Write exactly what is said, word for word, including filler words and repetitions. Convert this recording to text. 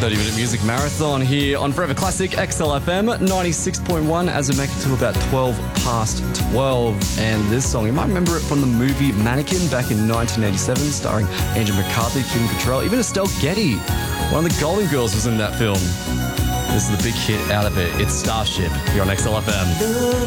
thirty-minute music marathon here on Forever Classic X L F M ninety-six point one as we make it to about twelve past twelve. And this song, you might remember it from the movie Mannequin back in nineteen eighty-seven, starring Andrew McCarthy, Kim Cattrall, even Estelle Getty. One of the Golden Girls was in that film. This is the big hit out of it. It's Starship here on X L F M.